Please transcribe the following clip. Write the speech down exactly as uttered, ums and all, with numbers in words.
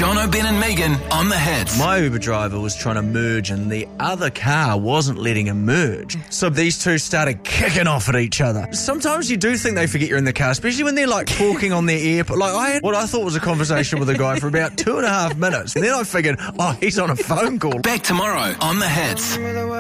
Jono, Ben and Megan on the hits. My Uber driver was trying to merge and the other car wasn't letting him merge. So these two started kicking off at each other. Sometimes you do think they forget you're in the car, especially when they're like talking on their ear. Like I had what I thought was a conversation with a guy for about two and a half minutes. And then I figured, oh, he's on a phone call. Back tomorrow on the hits.